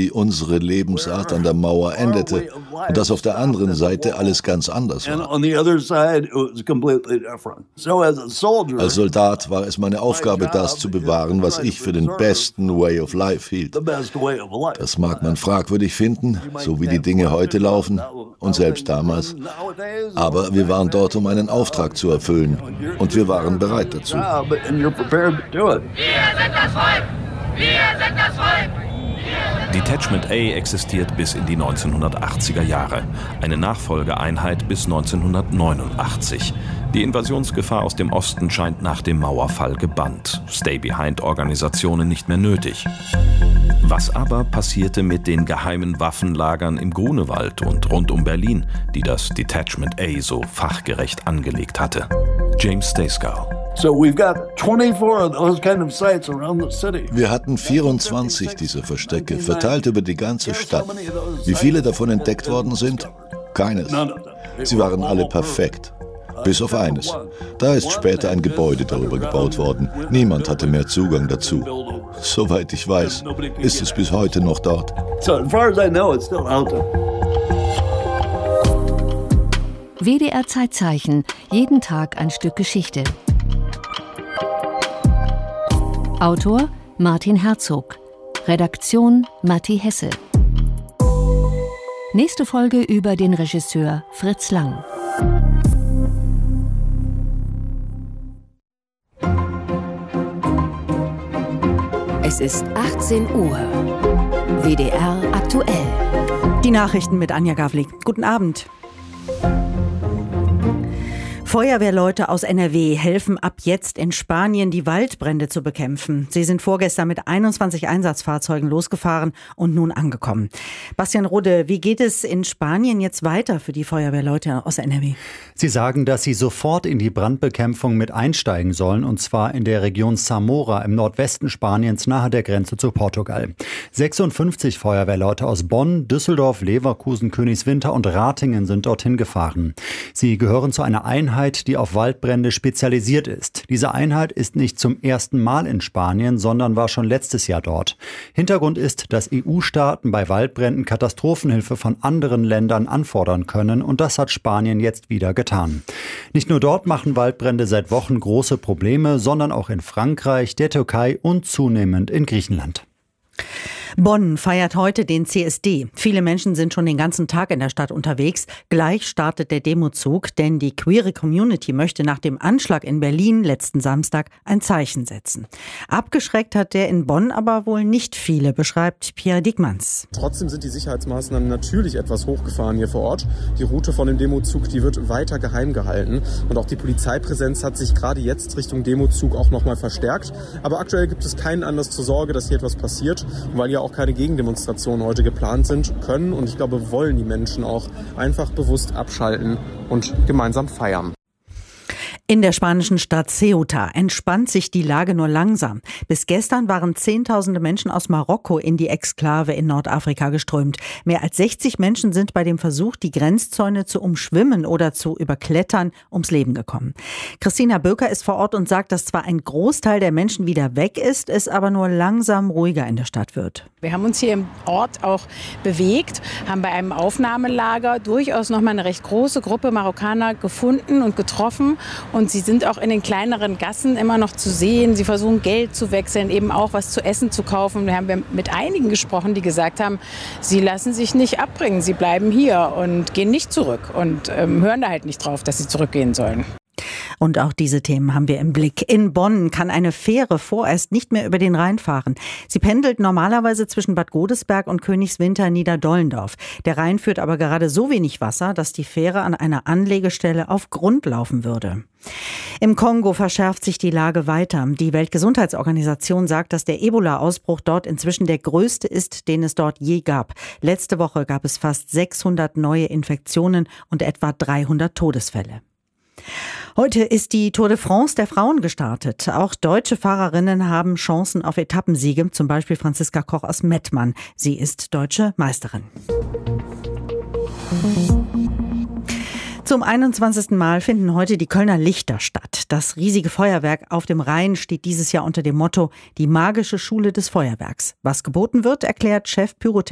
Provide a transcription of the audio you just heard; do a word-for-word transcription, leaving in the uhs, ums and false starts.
wie unsere Lebensart an der Mauer endete und dass auf der anderen Seite alles ganz anders war. Als Soldat war es meine Aufgabe, das zu bewahren, was ich für den besten Way of Life hielt. Das mag man fragwürdig finden, so wie die Dinge heute laufen und selbst damals. Aber wir waren dort, um einen Auftrag zu erfüllen, und wir waren bereit dazu. Wir sind das Volk! Wir sind das Volk! Detachment A existiert bis in die neunzehnhundertachtziger Jahre. Eine Nachfolgeeinheit bis neunzehnhundertneunundachtzig. Die Invasionsgefahr aus dem Osten scheint nach dem Mauerfall gebannt. Stay-Behind-Organisationen nicht mehr nötig. Was aber passierte mit den geheimen Waffenlagern im Grunewald und rund um Berlin, die das Detachment A so fachgerecht angelegt hatte? James Stayskow. Wir hatten vierundzwanzig dieser Verstecke, verteilt über die ganze Stadt. Wie viele davon entdeckt worden sind? Keines. Sie waren alle perfekt. Bis auf eines. Da ist später ein Gebäude darüber gebaut worden. Niemand hatte mehr Zugang dazu. Soweit ich weiß, ist es bis heute noch dort. W D R Zeitzeichen. Jeden Tag ein Stück Geschichte. Autor Martin Herzog. Redaktion Matti Hesse. Nächste Folge über den Regisseur Fritz Lang. Es ist achtzehn Uhr. W D R aktuell. Die Nachrichten mit Anja Gavlik. Guten Abend. Feuerwehrleute aus N R W helfen ab jetzt in Spanien, die Waldbrände zu bekämpfen. Sie sind vorgestern mit einundzwanzig Einsatzfahrzeugen losgefahren und nun angekommen. Bastian Rode, wie geht es in Spanien jetzt weiter für die Feuerwehrleute aus N R W? Sie sagen, dass sie sofort in die Brandbekämpfung mit einsteigen sollen, und zwar in der Region Zamora im Nordwesten Spaniens nahe der Grenze zu Portugal. sechsundfünfzig Feuerwehrleute aus Bonn, Düsseldorf, Leverkusen, Königswinter und Ratingen sind dorthin gefahren. Sie gehören zu einer Einheit, die auf Waldbrände spezialisiert ist. Diese Einheit ist nicht zum ersten Mal in Spanien, sondern war schon letztes Jahr dort. Hintergrund ist, dass E U-Staaten bei Waldbränden Katastrophenhilfe von anderen Ländern anfordern können, und das hat Spanien jetzt wieder getan. Nicht nur dort machen Waldbrände seit Wochen große Probleme, sondern auch in Frankreich, der Türkei und zunehmend in Griechenland. Bonn feiert heute den C S D. Viele Menschen sind schon den ganzen Tag in der Stadt unterwegs. Gleich startet der Demozug, denn die queere Community möchte nach dem Anschlag in Berlin letzten Samstag ein Zeichen setzen. Abgeschreckt hat der in Bonn aber wohl nicht viele, beschreibt Pierre Diekmanns. Trotzdem sind die Sicherheitsmaßnahmen natürlich etwas hochgefahren hier vor Ort. Die Route von dem Demozug, die wird weiter geheim gehalten. Und auch die Polizeipräsenz hat sich gerade jetzt Richtung Demozug auch nochmal verstärkt. Aber aktuell gibt es keinen Anlass zur Sorge, dass hier etwas passiert, weil ja auch keine Gegendemonstrationen heute geplant sind, können und ich glaube, wollen die Menschen auch einfach bewusst abschalten und gemeinsam feiern. In der spanischen Stadt Ceuta entspannt sich die Lage nur langsam. Bis gestern waren Zehntausende Menschen aus Marokko in die Exklave in Nordafrika geströmt. Mehr als sechzig Menschen sind bei dem Versuch, die Grenzzäune zu umschwimmen oder zu überklettern, ums Leben gekommen. Christina Böker ist vor Ort und sagt, dass zwar ein Großteil der Menschen wieder weg ist, es aber nur langsam ruhiger in der Stadt wird. Wir haben uns hier im Ort auch bewegt, haben bei einem Aufnahmelager durchaus noch mal eine recht große Gruppe Marokkaner gefunden und getroffen. Und sie sind auch in den kleineren Gassen immer noch zu sehen. Sie versuchen Geld zu wechseln, eben auch was zu essen zu kaufen. Wir haben mit einigen gesprochen, die gesagt haben, sie lassen sich nicht abbringen. Sie bleiben hier und gehen nicht zurück und ähm, hören da halt nicht drauf, dass sie zurückgehen sollen. Und auch diese Themen haben wir im Blick. In Bonn kann eine Fähre vorerst nicht mehr über den Rhein fahren. Sie pendelt normalerweise zwischen Bad Godesberg und Königswinter Niederdollendorf. Der Rhein führt aber gerade so wenig Wasser, dass die Fähre an einer Anlegestelle auf Grund laufen würde. Im Kongo verschärft sich die Lage weiter. Die Weltgesundheitsorganisation sagt, dass der Ebola-Ausbruch dort inzwischen der größte ist, den es dort je gab. Letzte Woche gab es fast sechshundert neue Infektionen und etwa dreihundert Todesfälle. Heute ist die Tour de France der Frauen gestartet. Auch deutsche Fahrerinnen haben Chancen auf Etappensiege, zum Beispiel Franziska Koch aus Mettmann. Sie ist deutsche Meisterin. Zum einundzwanzigsten Mal finden heute die Kölner Lichter statt. Das riesige Feuerwerk auf dem Rhein steht dieses Jahr unter dem Motto „Die magische Schule des Feuerwerks“. Was geboten wird, erklärt Chef Pyrotechnik